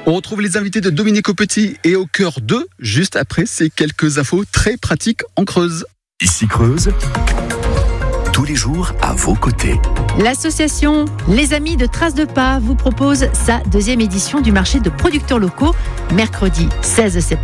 On retrouve les invités de Dominique Aupetit et Au Cœur 2, juste après ces quelques infos très pratiques en Creuse. Ici Creuse, tous les jours à vos côtés. L'association Les Amis de Traces de Pas vous propose sa 2e édition du marché de producteurs locaux, mercredi 16 septembre.